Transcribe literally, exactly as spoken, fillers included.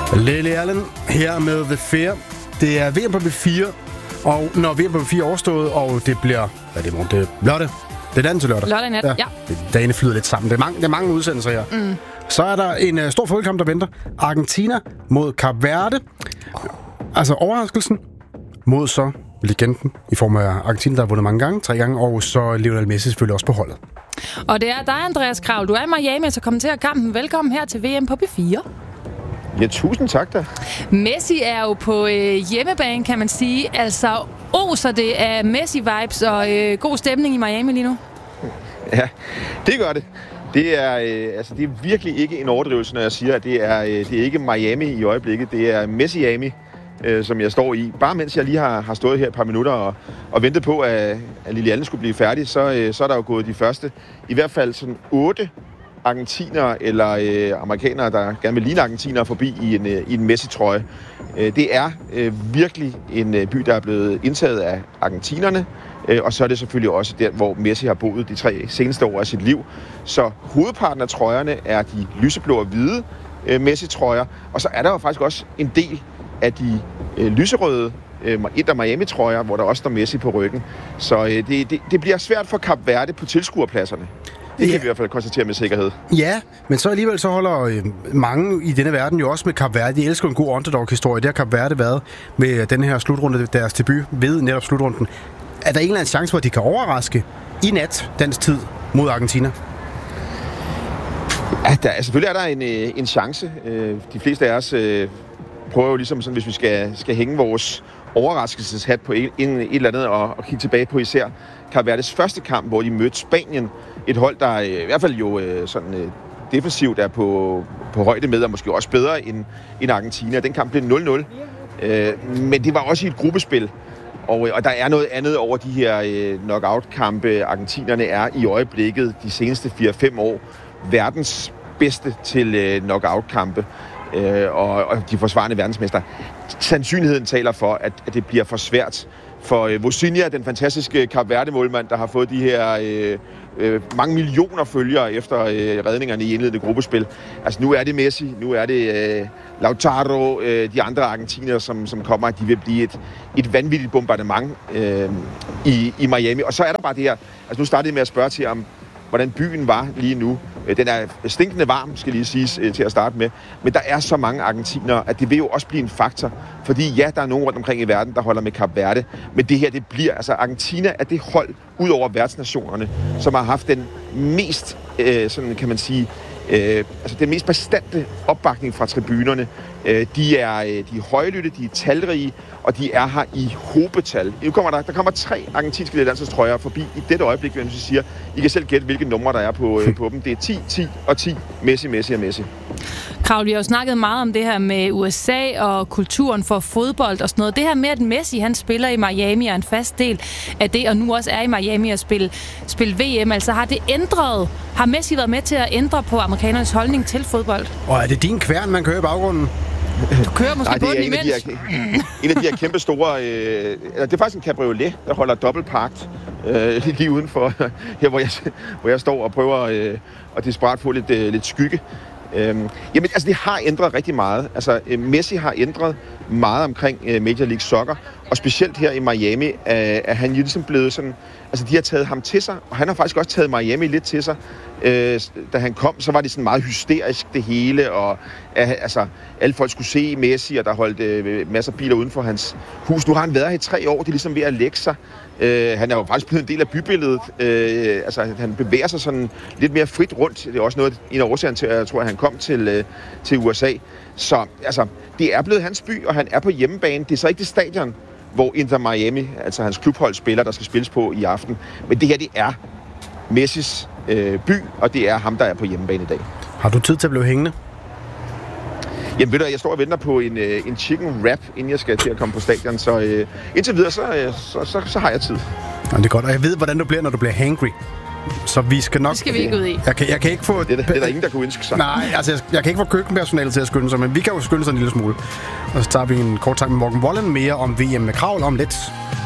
Lily Allen her med The Fear. Det er V M på B fire, og når V M på B fire er overstået, og det bliver... Hvad er det i morgen? Det er lørdag. Det er dagen til lørdag. Lørdag nat, ja. ja. Dagene flyder lidt sammen. Det er mange, det er mange udsendelser her. Mm. Så er der en uh, stor fodboldkamp, der venter. Argentina mod Kap Verde. Altså overraskelsen mod så legenden i form af Argentina, der har vundet mange gange, tre gange, og så Lionel Messi selvfølgelig også på holdet. Og det er dig, Andreas Kraul. Du er i Miami, så kommenterer kampen. Velkommen her til V M på B fire. Ja, tusind tak da. Messi er jo på øh, hjemmebane, kan man sige. Altså, oser det af Messi-vibes og øh, god stemning i Miami lige nu? Ja, det gør det. Det er, øh, altså, det er virkelig ikke en overdrivelse, når jeg siger, at det er, øh, det er ikke Miami i øjeblikket. Det er Messi-ami, øh, som jeg står i. Bare mens jeg lige har, har stået her et par minutter og, og ventet på, at, at Lily Allen skulle blive færdig, så, øh, så er der jo gået de første, i hvert fald sådan otte argentinere eller øh, amerikanere, der gerne vil ligne argentinere forbi i en, øh, i en Messi-trøje. Øh, det er øh, virkelig en øh, by, der er blevet indtaget af argentinerne, øh, og så er det selvfølgelig også der, hvor Messi har boet de tre seneste år af sit liv. Så hovedparten af trøjerne er de lyseblå og hvide øh, Messi-trøjer, og så er der jo faktisk også en del af de øh, lyserøde øh, Inter Miami-trøjer, hvor der også står Messi på ryggen. Så øh, det, det, det bliver svært for Kap Verde på tilskuerpladserne. Det kan ja. vi i hvert fald konstatere med sikkerhed. Ja, men så alligevel så holder øh, mange i denne verden jo også med Kap Verde. De elsker en god underdog-historie. Det har Kap Verde været med den her slutrunde, deres debut ved netop slutrunden. Er der en eller anden chance for, at de kan overraske i nat, dansk tid, mod Argentina? Ja, der, selvfølgelig er der en, en chance. De fleste af os prøver jo ligesom sådan, hvis vi skal, skal hænge vores overraskelseshat på en, en, et eller andet og, og kigge tilbage på især Kap Verdes første kamp, hvor de mødte Spanien. Et hold, der i hvert fald jo sådan defensivt er på, på højde med, og måske også bedre end, end Argentina. Den kamp blev nul nul, men det var også i et gruppespil. Og, og der er noget andet over de her øh, knockout-kampe. Argentinerne er i øjeblikket de seneste fire fem år verdens bedste til øh, knockout-kampe. Øh, og, og de forsvarende verdensmester. Sandsynligheden taler for, at, at det bliver for svært for øh, Vozinha, den fantastiske Kap Verde-målmand, der har fået de her øh, øh, mange millioner følgere efter øh, redningerne i indledende gruppespil. Altså nu er det Messi, nu er det øh, Lautaro, øh, de andre argentinere, som, som kommer, at de vil blive et, et vanvittigt bombardement øh, i, i Miami. Og så er der bare det her, altså nu startede jeg med at spørge til om, hvordan byen var lige nu. Den er stinkende varm, skal lige siges til at starte med. Men der er så mange argentinere, at det vil jo også blive en faktor. Fordi ja, der er nogen rundt omkring i verden, der holder med Kap Verde. Men det her, det bliver... Altså Argentina er det hold, ud over værtsnationerne, som har haft den mest, øh, sådan kan man sige... Øh, altså den mest bestandte opbakning fra tribunerne. Øh, de, er, de er højlytte, de er talrige, og de er her i hobetal. Nu kommer der, der kommer tre argentinske landsholdstrøjer forbi i dette øjeblik, hvem så siger, I kan selv gætte, hvilke numre der er på, øh, på dem. Det er ti, ti og ti. Messi, Messi og Messi. Kraul, vi har jo snakket meget om det her med U S A og kulturen for fodbold og sådan noget. Det her med, at Messi han spiller i Miami er en fast del af det, og nu også er i Miami at spille, spille V M. Altså har det ændret... Har Messi været med til at ændre på amerikanernes holdning til fodbold? Og er det din kværn, man kører i baggrunden? Du kører måske Nej, på den en imens. Af de her, en af de her kæmpe store... Øh, det er faktisk en cabriolet, der holder dobbeltparket øh, lige uden for her, hvor jeg, hvor jeg står og prøver øh, at desperat få lidt, øh, lidt skygge. Øhm, jamen, altså, det har ændret rigtig meget. Altså, øh, Messi har ændret meget omkring øh, Major League Soccer, og specielt her i Miami øh, er han jo ligesom blevet sådan... Altså, de har taget ham til sig, og han har faktisk også taget Miami lidt til sig. Øh, da han kom, så var det sådan meget hysterisk, det hele, og øh, altså, alle folk skulle se Messi, og der holdt øh, masser af biler uden for hans hus. Nu har han været her i tre år, det er ligesom ved at lægge sig. Øh, han er jo faktisk blevet en del af bybilledet. Øh, altså, han bevæger sig sådan lidt mere frit rundt. Det er også noget, en af årsagerne til, at jeg tror, at han kom til, øh, til U S A. Så altså, det er blevet hans by, og han er på hjemmebane. Det er så ikke det stadion, hvor Inter Miami, altså hans klubhold, spiller, der skal spilles på i aften. Men det her, det er Messis øh, by, og det er ham, der er på hjemmebane i dag. Har du tid til at blive hængende? Jamen ved du, jeg står og venter på en, øh, en chicken wrap, inden jeg skal til at komme på stadion, så øh, indtil videre, så, øh, så, så, så har jeg tid. Ja, det er godt, og jeg ved, hvordan du bliver, når du bliver hangry. Så vi skal nok... Det skal vi ikke ud i. Jeg kan, jeg kan ikke få... Det er, det er der ingen, der kunne ønske sig. Nej, altså jeg, jeg kan ikke få køkkenpersonalet til at skynde sig, men vi kan jo skynde sig en lille smule. Og så tager vi en kort tak med Morgan Wallen mere om V M med Kraul om lidt.